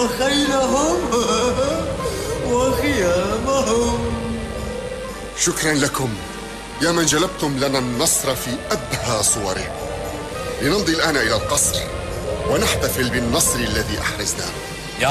وخيلهم وخيامهم. شكرا لكم يا من جلبتم لنا النصر في أبهى صوره. لنمضي الآن إلى القصر ونحتفل بالنصر الذي أحرزناه.